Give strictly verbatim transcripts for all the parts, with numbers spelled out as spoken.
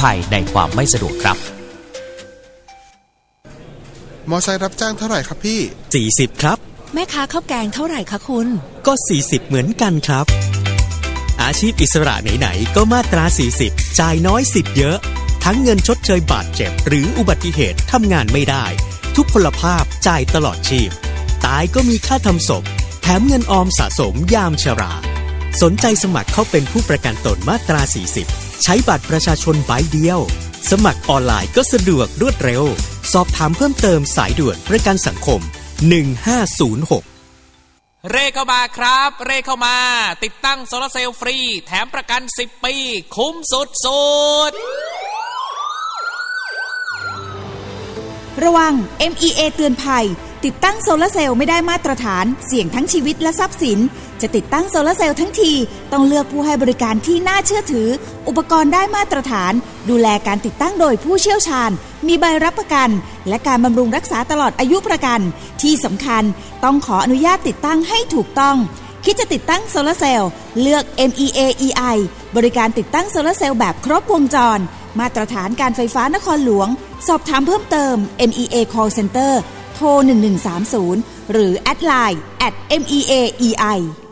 ภัยในความไม่สะดวกครับมอไซค์รับจ้างเท่าไหร่ครับพี่สี่สิบครับแม่ค้าข้าวแกงเท่าไหร่คะคุณก็สี่สิบเหมือนกันครับอาชีพอิสระไหนๆก็มาตราสี่สิบจ่ายน้อยสิบเยอะทั้งเงินชดเชยบาดเจ็บหรืออุบัติเหตุทำงานไม่ได้ทุพพลภาพจ่ายตลอดชีพตายก็มีค่าทำศพแถมเงินออมสะสมยามชราสนใจสมัครเข้าเป็นผู้ประกันตนมาตราสี่สิบใช้บัตรประชาชนใบเดียวสมัครออนไลน์ก็สะดวกรวดเร็วสอบถามเพิ่มเติมสายด่วนประกันสังคมหนึ่งห้าศูนย์หกเร่เข้ามาครับเร่เข้ามาติดตั้งโซลาร์เซลล์ฟรีแถมประกันสิบปีคุ้มสุดๆระวัง เอ็ม อี เอ เตือนภัยติดตั้งโซลาร์เซลล์ไม่ได้มาตรฐานเสี่ยงทั้งชีวิตและทรัพย์สินจะติดตั้งโซลาร์เซลล์ทั้งทีต้องเลือกผู้ให้บริการที่น่าเชื่อถืออุปกรณ์ได้มาตรฐานดูแลการติดตั้งโดยผู้เชี่ยวชาญมีใบรับประกันและการบำรุงรักษาตลอดอายุประกันที่สำคัญต้องขออนุญาตติดตั้งให้ถูกต้องคิดจะติดตั้งโซลาร์เซลล์เลือก เอ็ม อี เอ อี ไอ บริการติดตั้งโซลาร์เซลล์แบบครบวงจรมาตรฐานการไฟฟ้านครหลวงสอบถามเพิ่มเติม เอ็ม อี เอ Call Center โทรหนึ่งหนึ่งสามศูนย์หรือแอดไลน์ แอท เอ็ม อี เอ อี ไอ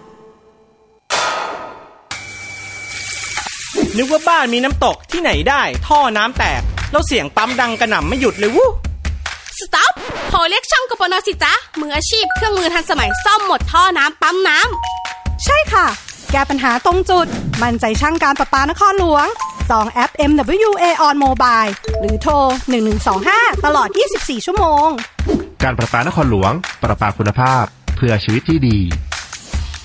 นึกว่าบ้านมีน้ำตกที่ไหนได้ท่อน้ำแตกแล้วเสียงปั๊มดังกระหน่ำไม่หยุดเลยวู้สต็อปโทรเรียกช่างกปนสิจ๊ะมืออาชีพเครื่องมือทันสมัยซ่อมหมดท่อน้ำปั๊มน้ำใช่ค่ะแก้ปัญหาตรงจุดมั่นใจช่างการประปานครหลวงจองแอป เอ็ม ดับเบิลยู เอ on mobile หรือโทรหนึ่งหนึ่งสองห้าตลอดยี่สิบสี่ชั่วโมงการประปานครหลวงประปาคุณภาพเพื่อชีวิตที่ดี